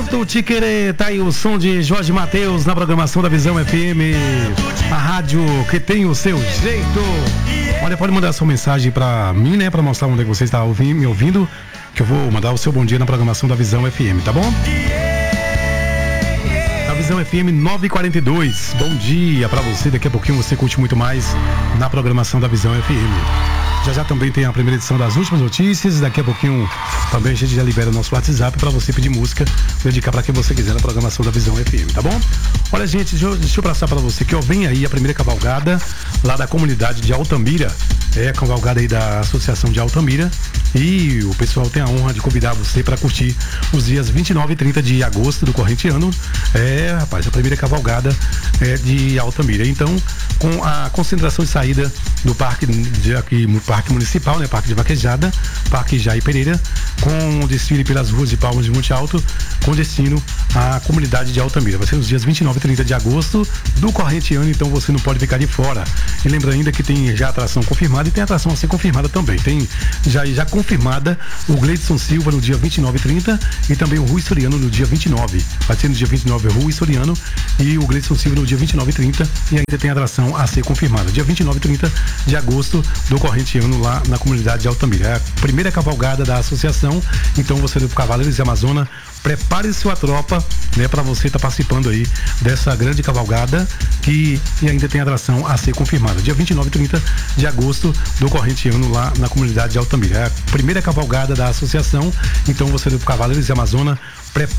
do Tiquerê, tá aí o som de Jorge Mateus na programação da Visão FM, a rádio que tem o seu jeito. Olha, pode mandar sua mensagem pra mim, né, pra mostrar onde é que você está me ouvindo, que eu vou mandar o seu bom dia na programação da Visão FM, tá bom? A Visão FM 942, bom dia pra você, daqui a pouquinho você curte muito mais na programação da Visão FM. Já também tem a primeira edição das últimas notícias. Daqui a pouquinho também a gente já libera o nosso WhatsApp para você pedir música, dedicar para quem você quiser na programação da Visão FM, tá bom? Olha, gente, deixa eu passar para você que vem aí a primeira cavalgada lá da comunidade de Altamira. É a cavalgada aí da Associação de Altamira. E o pessoal tem a honra de convidar você para curtir os dias 29 e 30 de agosto do corrente ano. Rapaz, a primeira cavalgada de Altamira. Então, com a concentração de saída do parque Parque Municipal, né? Parque de Vaquejada, Parque Jair Pereira, com desfile pelas ruas de Palmas de Monte Alto, com destino à comunidade de Altamira. Vai ser nos dias 29 e 30 de agosto do corrente ano, então você não pode ficar de fora. E lembra ainda que tem já atração confirmada e tem atração a ser confirmada também. Tem já confirmada o Gleidson Silva no dia 29 e 30 e também o Rui Soriano no dia 29. Vai ser no dia 29 o Rui Soriano e o Gleidson Silva no dia 29 e 30 e ainda tem atração a ser confirmada. Dia 29 e 30 de agosto do corrente ano lá na comunidade de Altamira. É a primeira cavalgada da associação, então você do Cavaleiros de Amazônia, prepare sua tropa, né, para você estar participando aí dessa grande cavalgada e ainda tem atração a ser confirmada. Dia 29 e 30 de agosto do corrente ano lá na comunidade de Altamira. É a primeira cavalgada da associação, então você do Cavaleiros de Amazônia, prepare